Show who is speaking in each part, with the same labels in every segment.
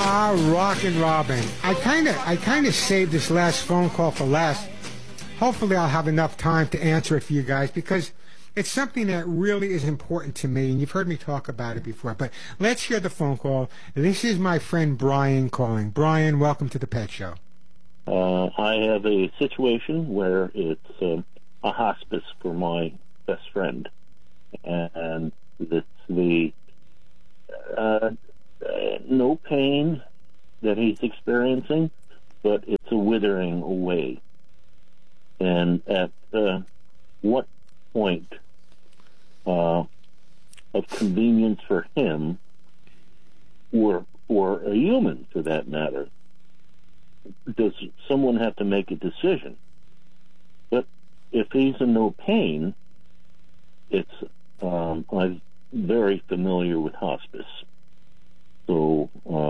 Speaker 1: Rockin' Robin. I kind of saved this last phone call for last. Hopefully I'll have enough time to answer it for you guys because it's something that really is important to me, and you've heard me talk about it before. But let's hear the phone call. This is my friend Brian calling. Brian, welcome to the Pet Show.
Speaker 2: I have a situation where it's a hospice for my best friend, and it's the no pain that he's experiencing, but it's a withering away. And at what point of convenience for him, or for a human for that matter, does someone have to make a decision? But if he's in no pain, it's I'm very familiar with hospice, so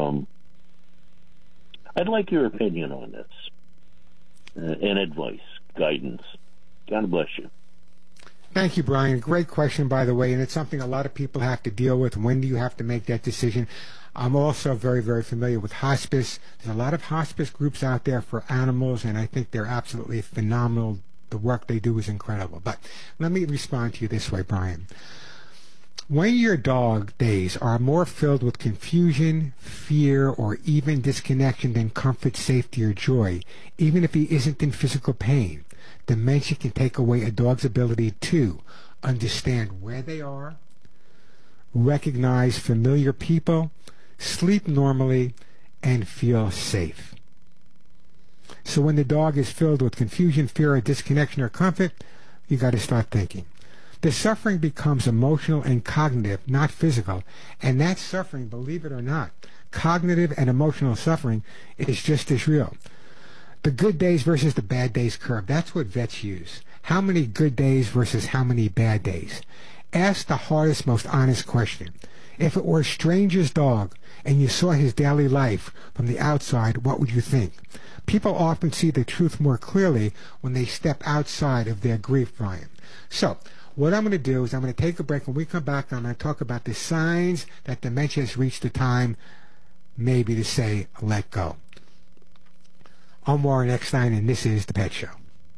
Speaker 2: I'd like your opinion on this and advice, guidance. God bless you.
Speaker 1: Thank you, Brian. Great question, by the way, and it's something a lot of people have to deal with. When do you have to make that decision? I'm also very, very familiar with hospice. There's a lot of hospice groups out there for animals, and I think they're absolutely phenomenal. The work they do is incredible. But let me respond to you this way, Brian. When your dog days are more filled with confusion, fear, or even disconnection than comfort, safety, or joy, even if he isn't in physical pain, dementia can take away a dog's ability to understand where they are, recognize familiar people, sleep normally, and feel safe. So when the dog is filled with confusion, fear, or disconnection or comfort, you got to start thinking. The suffering becomes emotional and cognitive, not physical. And that suffering, believe it or not, cognitive and emotional suffering is just as real. The good days versus the bad days curve, that's what vets use. How many good days versus how many bad days? Ask the hardest, most honest question. If it were a stranger's dog and you saw his daily life from the outside, what would you think? People often see the truth more clearly when they step outside of their grief, Brian. So, what I'm going to do is I'm going to take a break. When we come back, I'm going to talk about the signs that dementia has reached the time maybe to say, let go. I'm Warren Eckstein, and this is The Pet Show.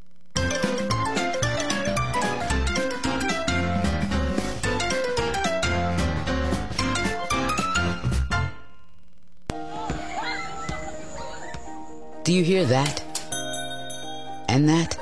Speaker 3: Do you hear that? And that?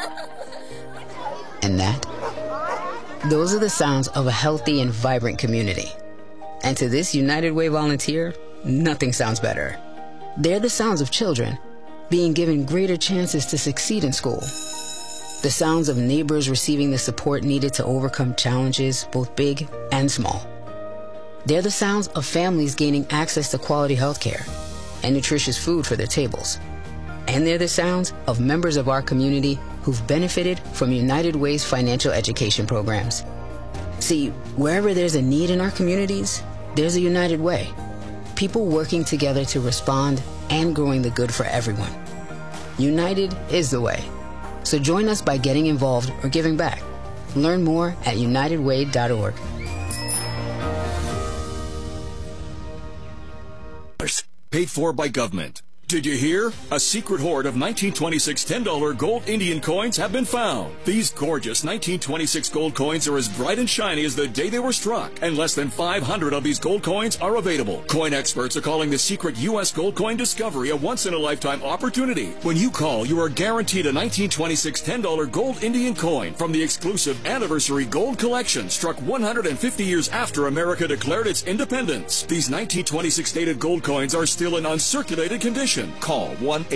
Speaker 3: And that? Those are the sounds of a healthy and vibrant community. And to this United Way volunteer, nothing sounds better. They're the sounds of children being given greater chances to succeed in school. The sounds of neighbors receiving the support needed to overcome challenges, both big and small. They're the sounds of families gaining access to quality health care and nutritious food for their tables. And they're the sounds of members of our community who've benefited from United Way's financial education programs. See, wherever there's a need in our communities, there's a United Way. People working together to respond and growing the good for everyone. United is the way. So join us by getting involved or giving back. Learn more at unitedway.org.
Speaker 4: Paid for by government. Did you hear? A secret hoard of 1926 $10 gold Indian coins have been found. These gorgeous 1926 gold coins are as bright and shiny as the day they were struck, and less than 500 of these gold coins are available. Coin experts are calling the secret U.S. gold coin discovery a once-in-a-lifetime opportunity. When you call, you are guaranteed a 1926 $10 gold Indian coin from the exclusive Anniversary Gold Collection, struck 150 years after America declared its independence. These 1926 dated gold coins are still in uncirculated condition. Call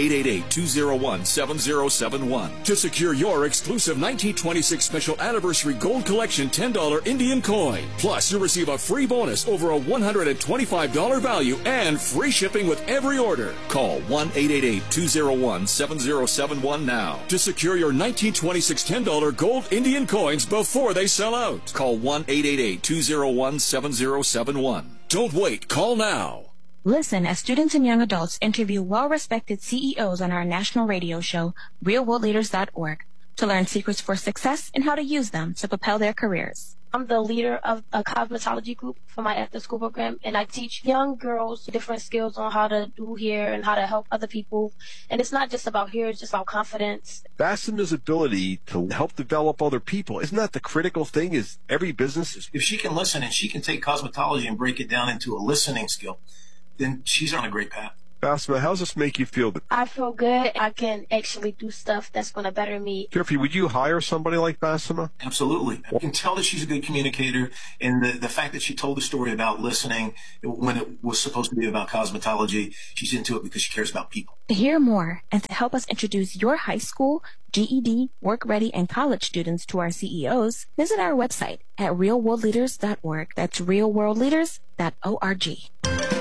Speaker 4: 1-888-201-7071 to secure your exclusive 1926 Special Anniversary Gold Collection $10 Indian coin. Plus, you'll receive a free bonus over a $125 value and free shipping with every order. Call 1-888-201-7071 now to secure your 1926 $10 gold Indian coins before they sell out. Call 1-888-201-7071. Don't wait. Call now.
Speaker 5: Listen as students and young adults interview well-respected CEOs on our national radio show, RealWorldLeaders.org, to learn secrets for success and how to use them to propel their careers.
Speaker 6: I'm the leader of a cosmetology group for my after-school program, and I teach young girls different skills on how to do hair and how to help other people. And it's not just about hair, it's just about confidence.
Speaker 7: Bassema's ability to help develop other people, isn't that the critical thing? Is every business is...
Speaker 8: If she can listen and she can take cosmetology and break it down into a listening skill, then she's on a great path.
Speaker 7: Bassema, how does this make you feel?
Speaker 6: I feel good. I can actually do stuff that's going to better me.
Speaker 7: Jeffrey, would you hire somebody like Bassema?
Speaker 8: Absolutely. I can tell that she's a good communicator, and the fact that she told the story about listening when it was supposed to be about cosmetology, she's into it because she cares about people.
Speaker 5: To hear more and to help us introduce your high school, GED, work-ready, and college students to our CEOs, visit our website at realworldleaders.org. That's realworldleaders.org.